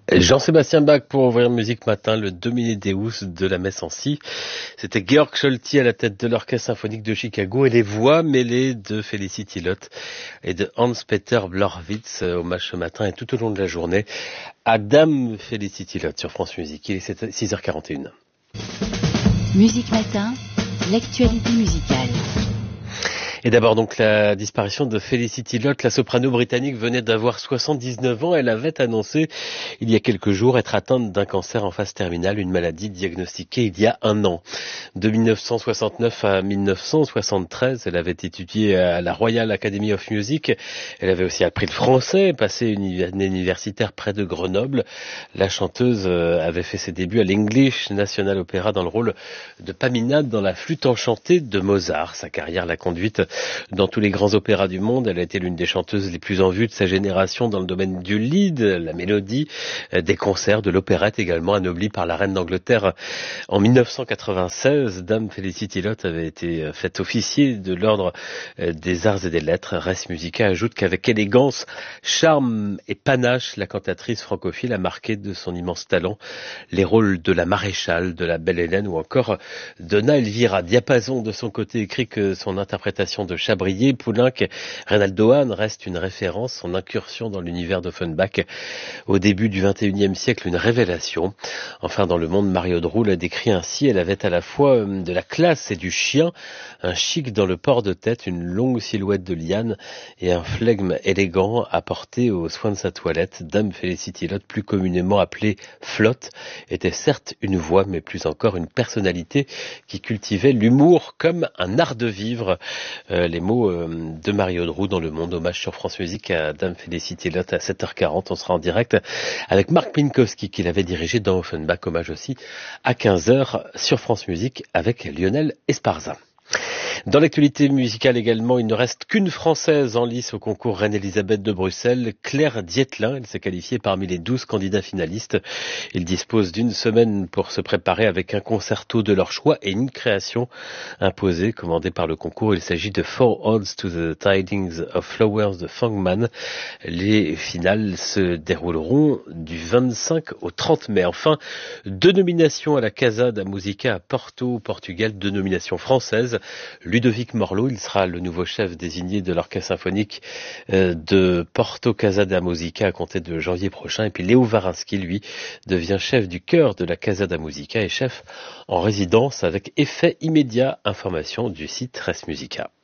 Jean-Sébastien Bach pour ouvrir Musique Matin, le Domine Deus de la messe en si. C'était Georg Scholti à la tête de l'Orchestre Symphonique de Chicago et les voix mêlées de Felicity Lott et de Hans-Peter Blorwitz, hommage ce matin et tout au long de la journée à Dame Felicity Lott sur France Musique. Il est 6h41. Musique Matin, l'actualité musicale. Et d'abord donc la disparition de Felicity Lott, la soprano britannique venait d'avoir 79 ans. Elle avait annoncé il y a quelques jours être atteinte d'un cancer en phase terminale, une maladie diagnostiquée il y a un an. De 1969 à 1973, elle avait étudié à la Royal Academy of Music. Elle avait aussi appris le français, passé une année universitaire près de Grenoble. La chanteuse avait fait ses débuts à l'English National Opera dans le rôle de Paminade dans la flûte enchantée de Mozart. Sa carrière l'a conduite dans tous les grands opéras du monde. Elle a été l'une des chanteuses les plus en vue de sa génération dans le domaine du lead, la mélodie, des concerts, de l'opérette également, anoblie par la reine d'Angleterre. En 1996, Dame Felicity Lott avait été faite officier de l'ordre des arts et des lettres. Res Musica ajoute qu'avec élégance, charme et panache, la cantatrice francophile a marqué de son immense talent les rôles de la maréchale, de la belle Hélène ou encore Donna Elvira. Diapason de son côté écrit que son interprétation de Chabrier, Poulenc, Reynaldo Hahn reste une référence. Son incursion dans l'univers d'Offenbach au début du XXIe siècle, une révélation. Enfin, dans Le Monde, Mario Dru l'a décrit ainsi: elle avait à la fois de la classe et du chien, un chic dans le port de tête, une longue silhouette de liane et un flegme élégant apporté aux soins de sa toilette. Dame Felicity Lott, plus communément appelée Flotte, était certes une voix, mais plus encore une personnalité qui cultivait l'humour comme un art de vivre. Les mots de Mario Dru dans Le Monde, hommage sur France Musique à Dame Felicity Lott à 7h40. On sera en direct avec Marc Minkowski qui l'avait dirigé dans Offenbach, hommage aussi à 15h sur France Musique avec Lionel Esparza. Dans l'actualité musicale également, il ne reste qu'une Française en lice au concours Reine-Elisabeth de Bruxelles, Claire Dietlin. Elle s'est qualifiée parmi les 12 candidats finalistes. Ils disposent d'une semaine pour se préparer avec un concerto de leur choix et une création imposée, commandée par le concours. Il s'agit de Four Odes to the Tidings of Flowers de Fangman. Les finales se dérouleront du 25 au 30 mai. Enfin, 2 nominations à la Casa da Musica à Porto, Portugal, 2 nominations françaises. Ludovic Morlot, il sera le nouveau chef désigné de l'Orchestre Symphonique de Porto Casa da Musica à compter de janvier prochain. Et puis Léo Warinski, lui, devient chef du chœur de la Casa da Musica et chef en résidence avec effet immédiat. Information du site Res Musica.